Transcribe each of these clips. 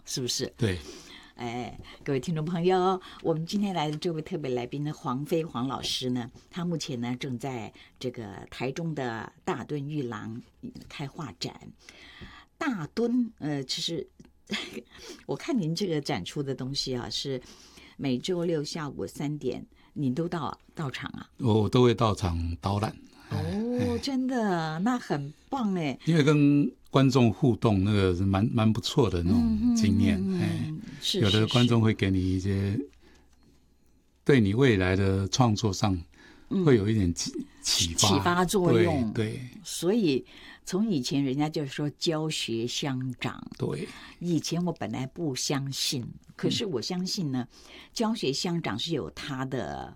是不是？ 对。 各位听众朋友，我们今天来的这位特别来宾呢，黄飞黄老师呢，他目前呢正在这个台中的大墩玉廊开画展。大墩，其实我看您这个展出的东西啊，是每周六下午3点，您都到场啊？ 我都会到场导览。 真的，那很棒哎！ 因为跟观众互动，那个是蛮不错的那种经验。有的观众会给你一些对你未来的创作上会有一点启发作用。 对， 所以从以前人家就说教学相长。 对， 以前我本来不相信，可是我相信呢，教学相长是有它的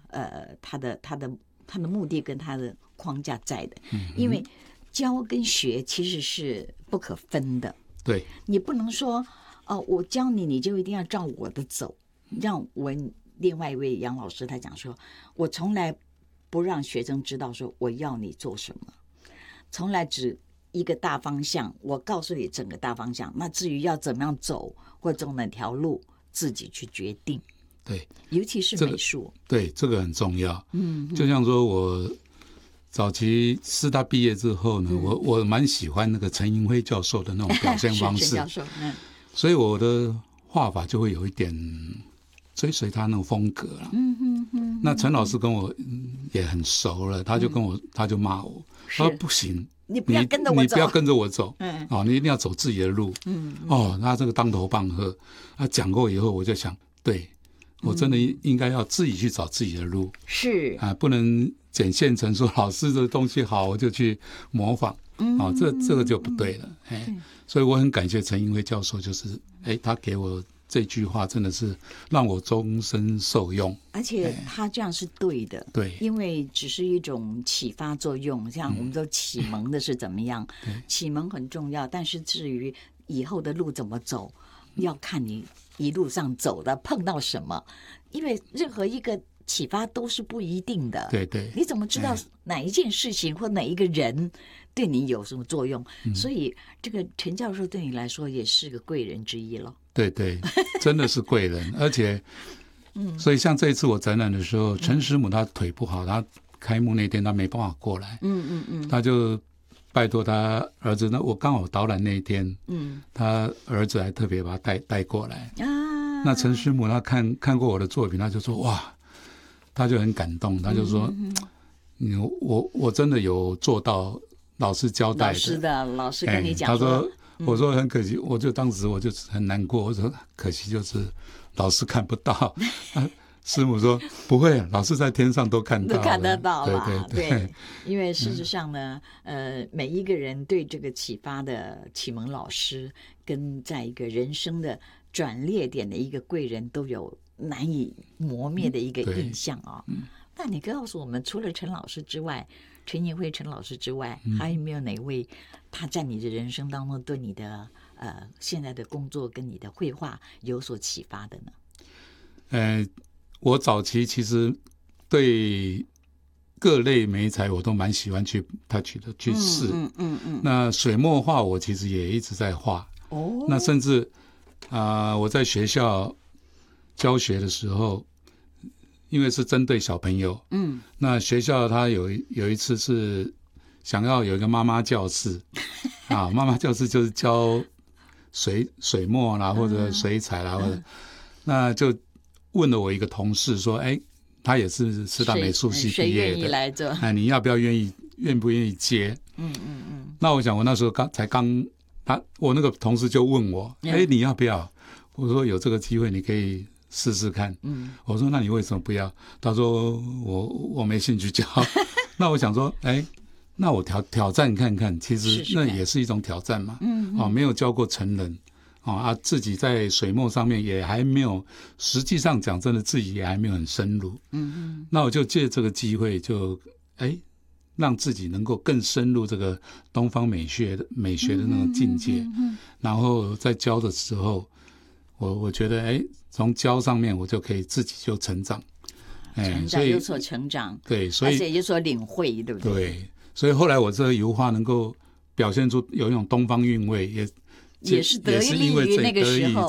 目的跟它的框架在的。因为教跟学其实是不可分的。 对， 你不能说我教你，你就一定要照我的走。让我另外一位杨老师他讲说，我从来不让学生知道说我要你做什么，从来只一个大方向，我告诉你整个大方向，那至于要怎么样走或走哪条路，自己去决定。 对， 尤其是美术， 对，这个很重要。就像说我早期师大毕业之后呢，我蛮喜欢那个陈寅晖教授的那种表现方式。 陈教授， 所以我的画法就会有一点追随他那种风格了。那陈老师跟我也很熟了，他就骂我，他说不行， 你不要跟着我走， 你不要跟着我走，你一定要走自己的路。他这个当头棒喝，他讲过以后，我就想，对，我真的应该要自己去找自己的路， 是不能捡现成说老师的东西好我就去模仿，这个就不对了。所以我很感谢陈寅晖教授，就是他给我这句话真的是让我终身受用， 而且他这样是对的。 对， 因为只是一种启发作用，像我们说启蒙的是怎么样，启蒙很重要，但是至于以后的路怎么走，要看你一路上走的碰到什么，因为任何一个启发都是不一定的。 对对， 你怎么知道哪一件事情或哪一个人对你有什么作用？所以这个陈教授对你来说也是个贵人之一了。对对，真的是贵人。而且所以像这一次我展览的时候，陈师母她腿不好，她开幕那天她没办法过来，她就拜托他儿子，那我刚好导览那一天，他儿子还特别把他带过来。那陈师母他看过我的作品，他就说哇，他就很感动，他就说，我真的有做到老师交代的。 老师跟你讲他说，我说很可惜，当时我就很难过，我说可惜就是老师看不到。师母说不会，老师在天上都看到了， 都看得到啦。 对， 因为事实上呢，每一个人对这个启发的启蒙老师，跟在一个人生的转捩点的一个贵人，都有难以磨灭的一个印象啊。那你告诉我们，除了陈老师之外，陈寅晖陈老师之外，还有没有哪位他在你的人生当中对你的现在的工作跟你的绘画有所启发的呢？ 我早期其实对各类媒材我都蛮喜欢去试。那水墨画我其实也一直在画。那甚至我在学校教学的时候，因为是针对小朋友，那学校他有一次是想要有一个妈妈教室妈妈教室就是教水墨啦，或者水彩啦，或者那就问了我一个同事说，他也是师大美术系毕业的，谁愿意来做？你要不要愿不愿意接？那我想我那时候我那个同事就问我，你要不要？我说有这个机会你可以试试看。我说那你为什么不要？他说我没兴趣教。那我想说，那我挑战看看，其实那也是一种挑战嘛。没有教过成人。自己在水墨上面也还没有，实际上讲真的自己也还没有很深入。那我就借这个机会就让自己能够更深入这个东方美学的那种境界。然后在教的时候，我觉得从教上面我就可以自己就成长， 有所成长， 对，所以而且有所领会，对不对？ 对，所以后来我这个油画能够表现出有一种东方韵味，也是得益于那个时候，